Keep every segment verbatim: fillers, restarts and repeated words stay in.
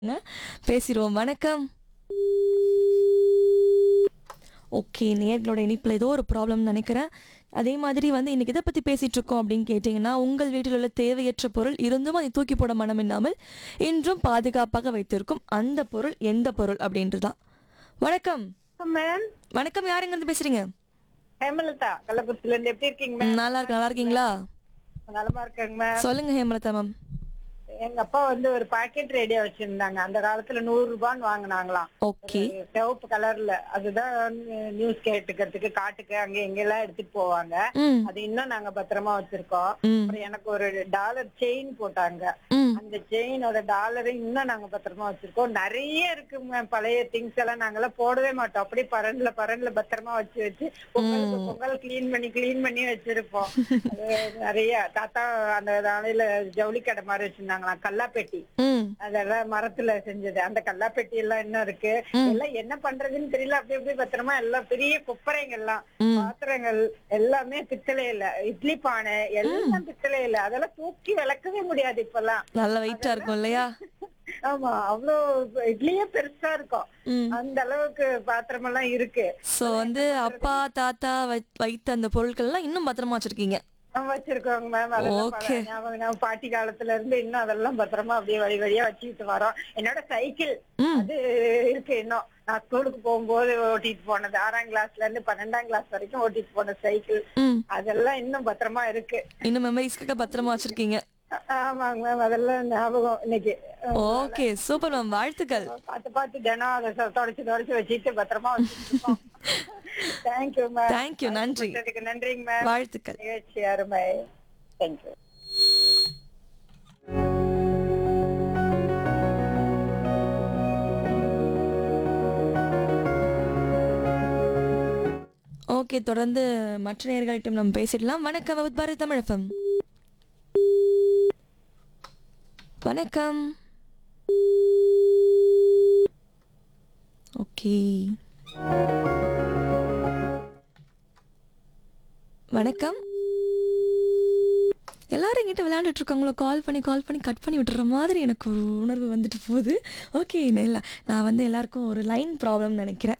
ங்க. பேசிருவோம். வணக்கம். ஓகே. நேயர்களோட இணைப்புல ஏதோ ஒரு ப்ராப்ளம்னு நெனைக்கிறேன். அதே மாதிரி வந்து இன்னைக்கு எத பத்தி பேசிட்டு இருக்கோம் அப்படின்னு கேட்டீங்கன்னா, உங்கள் வீட்டில் உள்ள தேவையற்ற பொருள் இருந்தும் அதை தூக்கி போட மனமில்லாமல் இன்றும் பாதுகாப்பாக வைத்திருக்கும் அந்த பொருள் எந்த பொருள் அப்படின்றது தான். வணக்கம். மேம் வணக்கம். யார் எங்கேருந்து பேசுறீங்க? ஹேமலதா கள்ளக்குறிச்சில இருந்து எப்படி இருக்கீங்க ம், மேம்? நல்லா நலமா இருக்கு. நல்லா இருக்கீங்களா? இருக்கீங்களா? நலமா இருக்கேங்க மேம். சொல்லுங்க ஹேமலதா மேம். எங்க அப்பா வந்து ஒரு பாக்கெட் ரேடியோ வச்சிருந்தாங்க. அந்த காலத்துல நூறு ரூபான்னு வாங்கினாங்களாம். ஒரு ஓகே. சிவப்பு கலர்ல. அதுதான் நியூஸ் கேட்டுக்கிறதுக்கு காட்டுக்கு அங்க எங்க எல்லாம் எடுத்துட்டு போவாங்க. ம். அது இன்னும் நாங்க பத்திரமா வச்சிருக்கோம். ம். அப்புறம் எனக்கு ஒரு டாலர் செயின் போட்டாங்க. ம். அந்த செயினோட டாலரை இன்னும் நாங்க பத்திரமா வச்சிருக்கோம். நிறைய இருக்குங்க பழைய திங்ஸ் எல்லாம் நாங்கெல்லாம் போடவே மாட்டோம். அப்படியே பரன்ல பரன்ல பத்திரமா வச்சு வச்சு பொங்கலுக்கு ம். பொங்கல் கிளீன் பண்ணி கிளீன் பண்ணி வச்சிருப்போம். அது நிறைய தாத்தா அந்த நாளையில ஜவுளி கடை மாதிரி வச்சிருந்தாங்களாம், கல்லாப்பெட்டி. ம். அதெல்லாம் மரத்துல செஞ்சது. அந்த கல்லாப்பெட்டி எல்லாம் இன்னும் இருக்கு. ம். எல்லாம் என்ன பண்றதுன்னு தெரியல. அப்படி அப்படி பத்திரமா எல்லாம் பெரிய குப்பரைங்க எல்லாம் ம். பாத்திரங்கள் எல்லாமே பித்தளையில, இட்லி பானை ம். எல்லாம் பித்தளையில. அதெல்லாம் தூக்கி விளக்கவே முடியாது இப்பெல்லாம். நல்ல வெயிட்டா இருக்கும் இல்லையா? ஆமா, அவ்வளோ இட்லியே பெருசா இருக்கும். ம். அந்த அளவுக்கு பாத்திரம் எல்லாம் இருக்கு. ஸோ அதெல்லாம் என்ன வந்து அப்பா, பண்றது? தாத்தா வை வைத்த அந்த பொருட்கள்லாம் இன்னும் பத்திரமா வச்சிருக்கீங்க. ஆ, வச்சிருக்கோங்க மேம். அதெல்லாம் பல ஓகே. ஞாபகம் நம்ம பாட்டி காலத்துல இருந்து இன்னும் அதெல்லாம் பத்திரமா அப்படியே வழி வழியா வச்சுக்கிட்டு வரோம். என்னோட சைக்கிள் ம். அது இருக்கு இன்னும். நான் ஸ்கூலுக்கு போகும்போது ஓட்டிட்டு போனது, ஆறாம் கிளாஸ்ல இருந்து பன்னெண்டாம் கிளாஸ் வரைக்கும் ஓட்டிட்டு போன சைக்கிள் ம். அதெல்லாம் இன்னும் பத்திரமா இருக்கு. இன்னும் மெமரிஸ்க்காக பத்திரமா வச்சிருக்கீங்க. ஆ- ஆமாங்க மேம். அதெல்லாம் ஞாபகம் இன்னைக்கு. அதனால ஓகே. Super ma'am. வாழ்த்துக்கள். பார்த்து பார்த்து தினம் அதை சொ- தொடச்சு தொடச்சு வச்சுட்டு பத்திரமா வச்சுட்டு இருக்கோம். Thank you ma'am. தேங்க்யூ. நன்றி. நன்றிங்க மேம். வாழ்த்துக்கள். நிகழ்ச்சி அருமை. தேங்க்யூ. ஓகே. தொடர்ந்து மற்ற நேயர்கள்ட்டும் நம்ம பேசிடலாம். வணக்கம் வித் பாரதி தமிழ் எஃப்எம். வணக்கம். ஓகே. வணக்கம். எல்லாரும் என்கிட்ட விளையாண்டுட்டு இருக்காங்களோ, கால் பண்ணி கால் பண்ணி கட் பண்ணி விட்டுற மாதிரி எனக்கு ஒரு உணர்வு வந்துட்டு போகுது. ஓகே. இல்லை, நான் வந்து எல்லாருக்கும் ஒரு லைன் ப்ராப்ளம் நினைக்கிறேன்.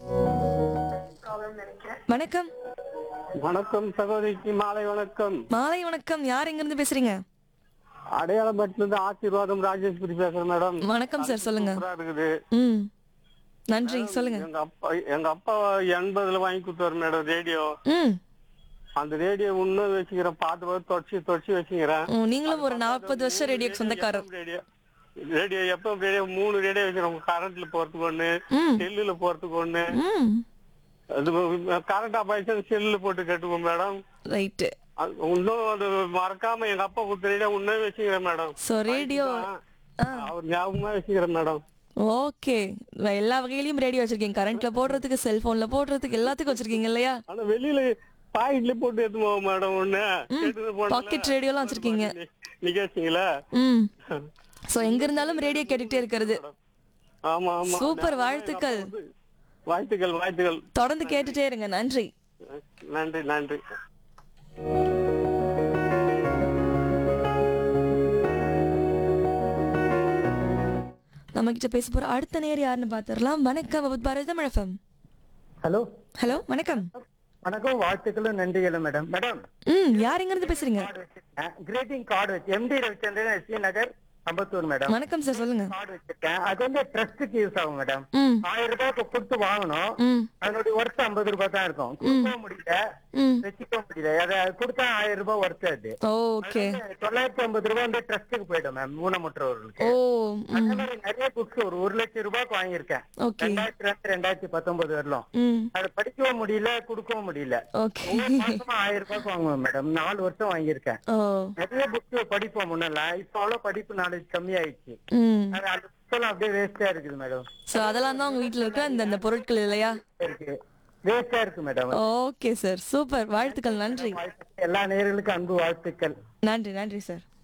வணக்கம். வணக்கம் சகோதரிக்கு மாலை வணக்கம். மாலை வணக்கம். யார் எங்கிருந்து பேசுறீங்க? அடையாளப்பட்டிலிருந்து ஆசீர்வாதம் ராஜேஸ்வரி பேசுறேன் மேடம். வணக்கம் சார். சொல்லுங்க. சூப்பரா இருக்குது. ம். நன்றி. சொல்லுங்க. எங்க அப்பா எங்க அப்பா எண்பதுல வாங்கி கொடுத்தாரு மேடம் ரேடியோ. ம். அந்த ரேடியோ இன்னும் வச்சுக்கிறேன், பார்த்து பார்த்து தொடச்சி தொடச்சி வச்சுக்கிறேன். ம், நீங்களும் ஒரு நாற்பது வருஷம் ரேடியோக்கு சொந்தக்காரர். ரேடியோ ரேடியோ எப்ப ரேடியோ மூணு ரேடியோ வச்சுக்கிறோம். கரண்ட்ல போறதுக்கு ஒண்ணு, ம். செல்லுல போறதுக்கு ஒண்ணு. ம். அது கரண்ட் ஆஃப் ஆயிடுச்சு செல்லுல போட்டு கேட்டுக்குவோம் மேடம். ரைட்டு. அது இன்னும் அது மறக்காம எங்க அப்பா கொடுத்த ரேடியோ இன்னும் வச்சுக்கிறேன் மேடம். So radio. ஆ. அவர் ஞாபகமா வச்சுக்கிறேன் மேடம். ஓகே. எல்லா வகையிலயும் ரேடியோ வச்சிருக்கீங்க. கரண்ட்ல போடுறதுக்கு, செல்போன்ல போடுறதுக்கு, எல்லாத்துக்கும் வச்சிருக்கீங்க இல்லையா? ஆனா வெளியில பாக்கெட்ல போட்டு எடுத்து போவோம் மேடம். ஒண்ணு கேட்டு போனல பாக்கெட் ரேடியோலாம் வச்சிருக்கீங்க. நிகழ்ச்சிங்களா. ம். ஸோ எங்க இருந்தாலும் ரேடியோ கேட்டுக்கிட்டே இருக்கிறது. ஆமா ஆமா. சூப்பர். வாழ்த்துக்கள். வாழ்த்துக்கள் வாழ்த்துக்கள். தொடர்ந்து கேட்டுட்டே இருங்க. நன்றி. நன்றி நன்றி. நம்ம கிட்ட பேச போற அடுத்த நேர் யாருன்னு பாத்துரலாம். வணக்கம் with Bharathi Tamil FM. Hello hello. வணக்கம். வணக்கம், வாழ்த்துக்களும் நன்றிகளும் மேடம். மேடம், ம். யார் எங்க இருந்து பேசுறீங்க? கிரீட்டிங் கார்டு வச்சு எம்டி ரவிச்சந்திரன், எஸ்வி நகர், அம்பத்தூர் மேடம். வணக்கம் சார். சொல்லுங்க. கார்டு வச்சிருக்கேன். அது வந்து ட்ரஸ்டுக்கு யூஸ் ஆகும் மேடம். ம். ஆயிரம் ரூபாய்க்கு கொடுத்து வாங்கணும். ம். அதனுடைய ஒர்த் ஐம்பது ரூபாய் தான் இருக்கும். கொடுக்கவும் முடியல, ம். வச்சுக்கவும் முடியல. அதை கொடுத்தா ஆயிரம் ரூபாய் ஒர்த் அது. ஓகே. அது தொள்ளாயிரத்தி ஐம்பது ரூபாய் வந்து ட்ரஸ்டுக்கு போயிடும் மேம், ஊனமுற்றவர்களுக்கு. ஓ. அந்த ம். மாதிரி நிறைய புக்ஸ் ஒரு ஒரு லட்சம் ரூபாய்க்கு வாங்கியிருக்கேன். ஓகே. ரெண்டாயிரத்தி ரெண்டு ரெண்டாயிரத்தி பத்தொன்பது வரலாம். ம். அதை படிக்கவும் முடியல, கொடுக்கவும் முடியல. ஓகே. ஒவ்வொரு மாசமா ஆயிரம் ரூபாய்க்கு வாங்குவேன் மேடம். நாலு வருஷம் வாங்கியிருக்கேன். ஓ. நிறைய புக்ஸ் படிப்போம் முன்னெல்லாம். இப்ப அவ்வளவு படிப்பு நாலேஜ் கம்மி ஆயிடுச்சு. ம். அது அந்த புத்தகம் அப்படியே வேஸ்டா இருக்குது மேடம். ஸோ அதெல்லாம் தான் உங்க வீட்டில் இருக்க அந்த அந்த பொருட்கள் இல்லையா? இருக்கு, வேஸ்டா இருக்கு மேடம். Okay sir. சூப்பர். வாழ்த்துக்கள். நன்றி. எல்லா நேயர்களுக்கும் அன்பு வாழ்த்துக்கள். நன்றி. நன்றி சார்.